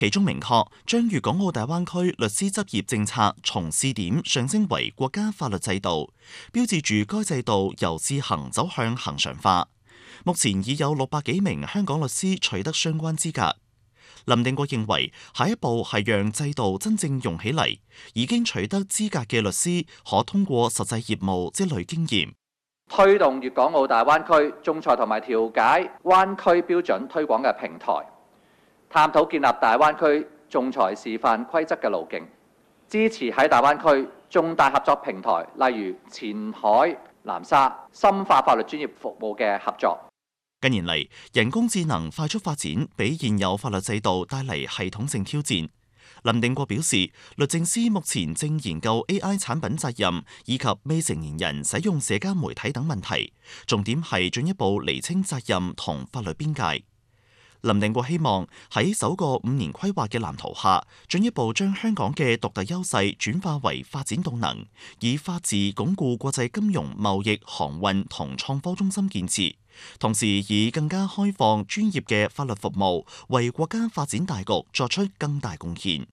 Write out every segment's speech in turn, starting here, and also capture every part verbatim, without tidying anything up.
其中明確將粵港澳大灣區律師執業政策從試點上升為國家法律制度，標誌住該制度由試行走向恆常化。目前已有六百幾名香港律師取得相關資格。林定國認為，下一步係讓制度真正用起嚟，已經取得資格嘅律師可通過實際業務積累經驗， 推動粵港澳大灣區仲裁同埋調解灣區標準推廣嘅平台。探討建立大灣區仲裁示範規則嘅路徑，支持喺大灣區重大合作平台，例如前海、南沙，深化法律專業服務嘅合作。 近年嚟，人工智能快速發展，俾現有法律制度帶嚟系統性挑戰。林定國表示，律政司目前正研究 A I 產品責任以及未成年人使用社交媒體等問題，重點係進一步釐清責任同法律邊界。林定國希望喺首個五年規劃嘅藍圖下，進一步將香港嘅獨特優勢轉化為發展動能，以法治鞏固國際金融、貿易、航運同創科中心建設，同時以更加開放、專業嘅法律服務，為國家發展大局作出更大貢獻。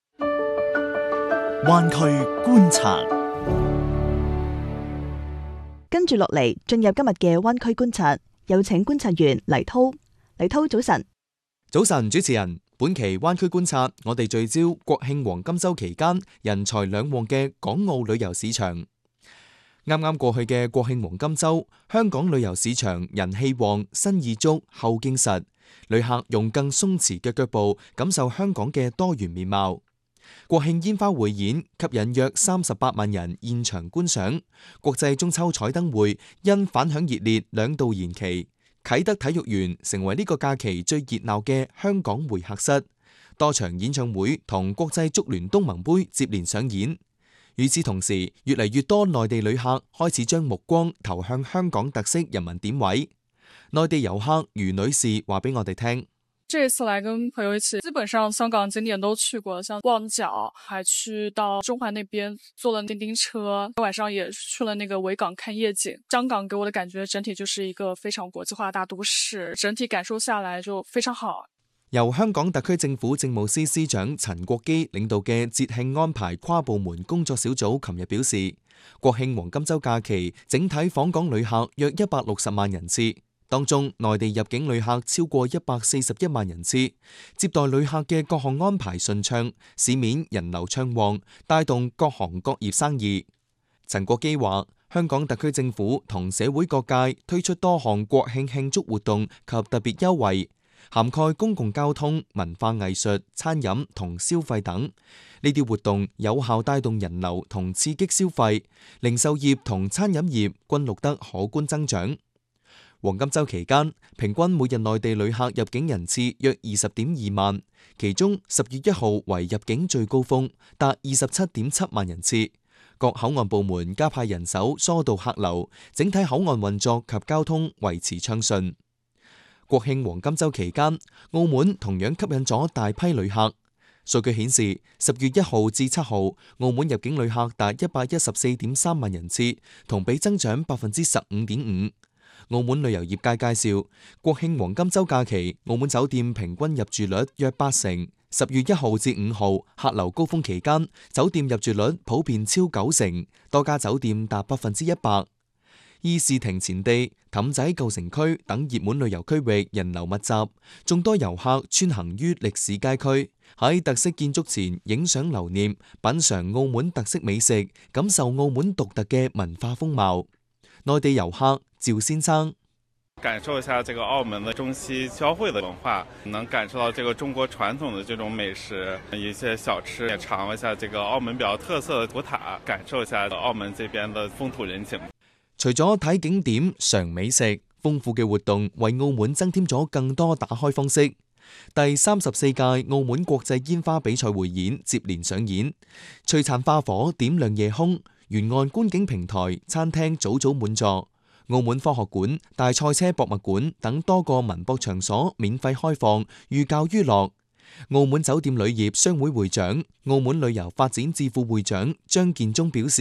灣區觀察， 跟住落嚟進入今日嘅灣區觀察，有請觀察員黎濤。黎濤，早晨。 早晨，主持人。本期灣區觀察，我哋聚焦國慶黃金週期間人才兩旺嘅港澳旅遊市場。啱啱過去嘅國慶黃金週，香港旅遊市場人氣旺、新意足、後勁實，旅客用更鬆弛嘅腳步感受香港嘅多元面貌。國慶煙花匯演吸引約三十八萬人現場觀賞，國際中秋彩燈會因反響熱烈兩度延期。啟德體育園成為呢個假期最熱鬧嘅香港會客室，多場演唱會同國際足聯東盟杯接連上演。與此同時，越嚟越多內地旅客開始將目光投向香港特色人文點位。內地遊客余女士話俾我哋聽： 這次來跟朋友一起，基本上香港景點都去過，像旺角，還去到中環那邊坐了叮叮車，晚上也去了那個維港看夜景。香港給我的感覺整體就是一個非常國際化的大都市，整體感受下來就非常好。 由香港特區政府政務司司長陳國基領導嘅節慶安排跨部門工作小組琴日表示，國慶黃金週假期整體訪港旅客約一百六十萬人次。當中，內地入境旅客超過一百四十一萬人次，接待旅客嘅各項安排順暢，市面人流暢旺，帶動各行各業生意。陳國基話，香港特區政府同社會各界推出多項國慶慶祝活動及特別優惠，涵蓋公共交通、文化藝術、餐飲同消費等。呢啲活動有效帶動人流同刺激消費，零售業同餐飲業均錄得可觀增長。黃金週期間，平均每日內地旅客入境人次約二十點二萬，其中十月一號為入境最高峰，達二十七點七萬人次。各口岸部門加派人手疏導客流，整體口岸運作及交通維持暢順。國慶黃金週期間，澳門同樣吸引咗大批旅客。數據顯示，十月一號至七號，澳門入境旅客達一百一十四點三萬人次，同比增長百分之十五點五。澳門旅遊業界介紹，國慶黃金週假期，澳門酒店平均入住率約八成。十月一號至五號客流高峰期間，酒店入住率普遍超九成，多家酒店達百分之一百。議事亭前地、氹仔舊城區等熱門旅遊區域人流密集，眾多遊客穿行於歷史街區，喺特色建築前影相留念，品嘗澳門特色美食，感受澳門獨特嘅文化風貌。內地遊客趙先生， 感受一下這個澳門的中西交匯的文化，能感受到這個中國傳統的這種美食，一些小吃，也嘗了一下這個澳門比較特色的古塔，感受一下澳門這邊的風土人情。 除咗睇景點、嘗美食，豐富嘅活動為澳門增添咗更多打開方式。第三十四屆澳門國際煙花比賽匯演接連上演，璀璨花火點亮夜空，沿岸觀景平台、餐廳早早滿座。澳門科學館、大賽車博物館等多個文博場所免費開放，寓教於樂。澳門酒店旅業商會會長、澳門旅遊發展智庫會長張建宗表示，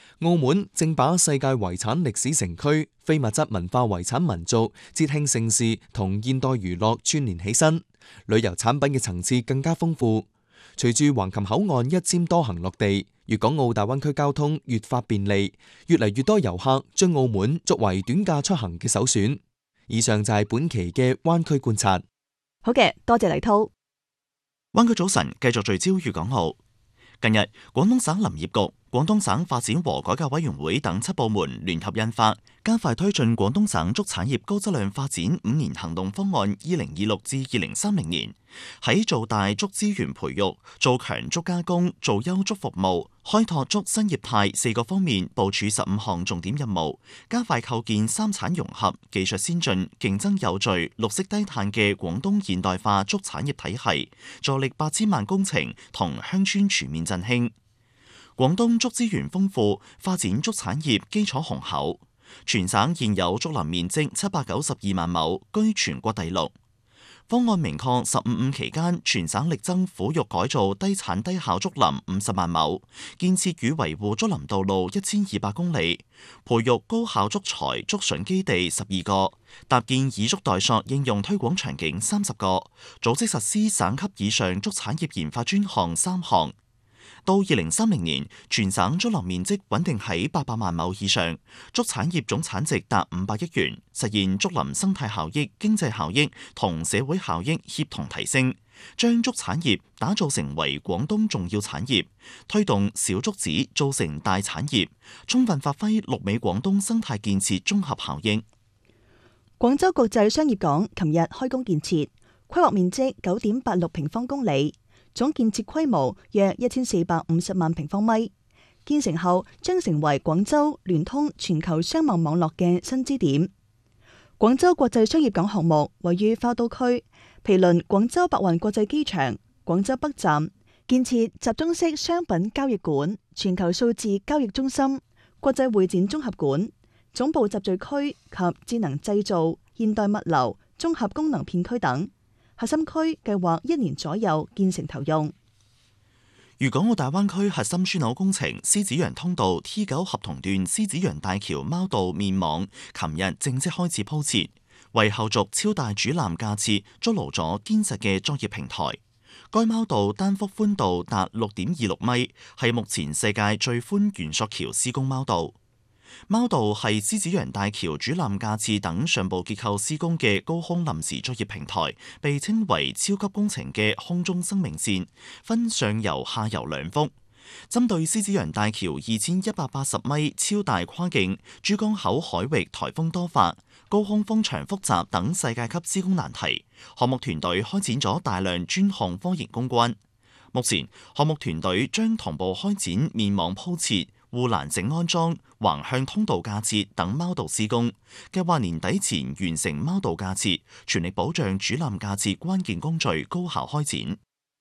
澳門正把世界遺產歷史城區、非物質文化遺產民族、節慶盛事同現代娛樂串聯起身，旅遊產品嘅層次更加豐富。隨住橫琴口岸一簽多行落地，粵港澳大灣區交通越發便利，越嚟越多遊客將澳門作為短假出行嘅首選。以上就係本期嘅灣區觀察。 好嘅，多謝黎濤。 灣區早晨繼續聚焦粵港澳。近日，廣東省林業局、廣東省發展和改革委員會等七部門聯合印發《加快推進廣東省竹產業高質量發展五年行動方案（二零二六至二零三零年）》，喺做大竹資源培育、做強竹加工、做優竹服務、開拓竹新業態四個方面部署十五項重點任務，加快構建三產融合、技術先進、競爭有序、綠色低碳嘅廣東現代化竹產業體系，助力八千萬工程同鄉村全面振興。廣東竹資源豐富，發展竹產業基礎雄厚。全省現有竹林面積七百九十二萬畝，居全國第六。方案明確十五五期間，全省力爭撫育改造低產低效竹林五十萬畝，建設與維護竹林道路一千二百公里，培育高效竹材竹筍基地十二個，搭建以竹代塑應用推廣場景三十個，組織實施省級以上竹產業研發專項三項。到二零三零年，全省竹林面積穩定喺八百萬畝以上，竹產業總產值達五百億元，實現竹林生態效益、經濟效益同社會效益協同提升，將竹產業打造成為廣東重要產業，推動小竹子造成大產業，充分發揮綠美廣東生態建設綜合效應。 廣州國際商業港琴日開工建設，規劃面積九點八六平方公里。總建設規模約一千四百五十萬平方米，建成後將成為廣州聯通全球商貿網絡嘅新支點。廣州國際商業港項目位於花都區，毗鄰廣州白雲國際機場、廣州北站，建設集中式商品交易館、全球數字交易中心、國際會展綜合館、總部集聚區及智能製造、現代物流、綜合功能片區等。核心區計劃一年左右建成投用。 粵港澳大灣區核心樞紐工程獅子洋通道 T 九合同段獅子洋大橋貓道面網，琴日正式開始鋪設，為後續超大主纜架設築牢咗堅實嘅作業平台。該貓道單幅寬度達六點二六米，係目前世界最寬懸索橋施工貓道。貓道係獅子洋大橋主纜架設等上部結構施工嘅高空臨時作業平台，被稱為超級工程嘅空中生命線，分上游、下游兩幅。針對獅子洋大橋二千一百八十米超大跨境珠江口海域颱風多發、高空風場複雜等世界級施工難題，項目團隊開展咗大量專項科研攻關。目前，項目團隊將同步開展面網鋪設、護欄整安裝、橫向通道架設等貓道施工，計劃年底前完成貓道架設，全力保障主纜架設關鍵工序高效開展。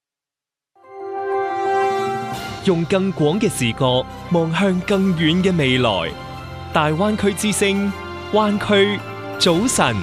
用更廣嘅視角望向更遠嘅未來，大灣區之聲，灣區早晨。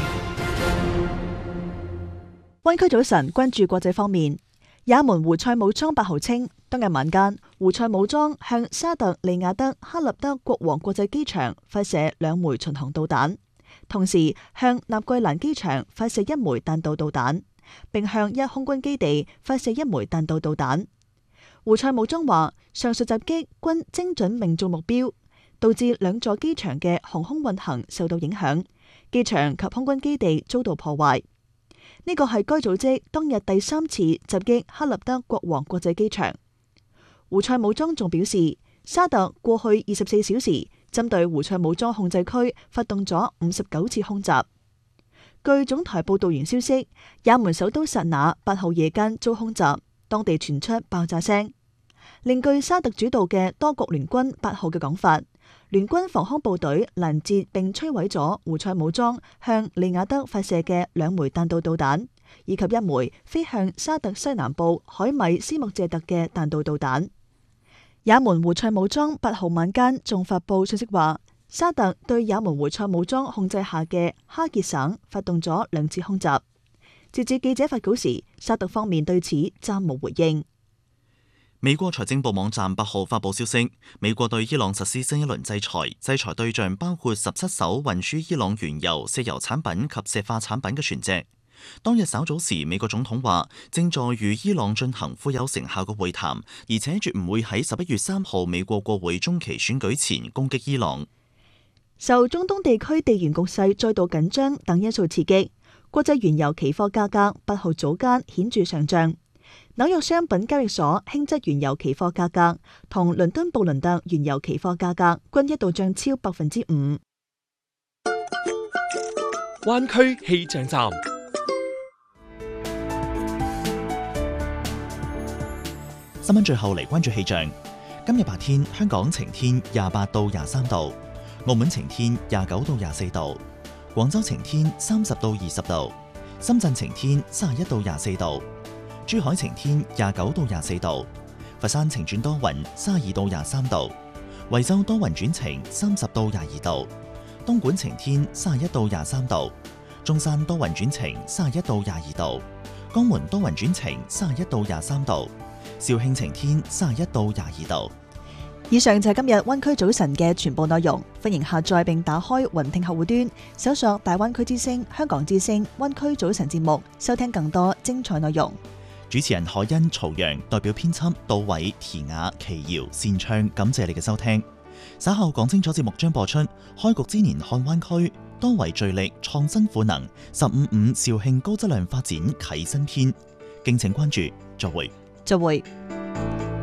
灣區早晨關注國際方面。也門胡塞武裝八號稱，當日晚間，胡塞武裝向沙特利雅德哈立德國王國際機場發射兩枚巡航導彈，同時向納桂蘭機場發射一枚彈道導彈，並向一空軍基地發射一枚彈道導彈。胡塞武裝話，上述襲擊均精準命中目標，導致兩座機場嘅航空運行受到影響，機場及空軍基地遭到破壞。呢個係該組織當日第三次襲擊哈立德國王國際機場。胡塞武裝仲表示，沙特過去二十四小時針對胡塞武裝控制區發動咗五十九次空襲。據總台報道員消息，也門首都薩那八號夜間遭空襲，當地傳出爆炸聲。另據沙特主導嘅多國聯軍八號嘅講法，聯軍防空部隊攔截並摧毀咗胡塞武裝向利雅德發射嘅兩枚彈道導彈，以及一枚飛向沙特西南部海米斯穆謝特嘅彈道導彈。也門胡塞武裝八號晚間仲發佈信息話，沙特對也門胡塞武裝控制下嘅哈傑省發動咗兩次空襲。截至記者發稿時，沙特方面對此暫無回應。 美國財政部網站八號發布消息，美國對伊朗實施新一輪制裁，制裁對象包括十七艘運輸伊朗原油、石油產品及石化產品嘅船隻。當日稍早時，美國總統話正在與伊朗進行富有成效嘅會談，而且絕唔會喺十一月三號美國國會中期選舉前攻擊伊朗。 受中東地區地緣局勢再度緊張等因素刺激，國際原油期貨價格八號早間顯著上漲。紐約商品交易所輕質原油期貨價格同倫敦布倫特原油期貨價格均一度漲超百分之五。 灣區氣象站。 新聞最後嚟關注氣象。今日白天香港晴天廿八到廿三度，澳門晴天廿九到廿四度，廣州晴天三十到二十度，深圳晴天三十一到廿四度，珠海晴天廿九到廿四度，佛山晴轉多雲三十二到廿三度，惠州多雲轉晴三十到廿二度，東莞晴天三十一到廿三度，中山多雲轉晴三十一到廿二度，江門多雲轉晴三十一到廿三度，肇慶晴天三十一到廿二度。 以上就係今日灣區早晨嘅全部內容，歡迎下載並打開雲聽客戶端，搜索大灣區之聲、香港之聲、灣區早晨節目，收聽更多精彩內容。 主持人海欣、曹陽，代表編輯杜偉、田雅、奇瑤、善唱，感謝你嘅收聽。稍後講清楚節目將播出，開局之年看灣區多維聚力創新賦能，十五五肇慶高質量發展啟新篇，敬請關注。再會。 再會。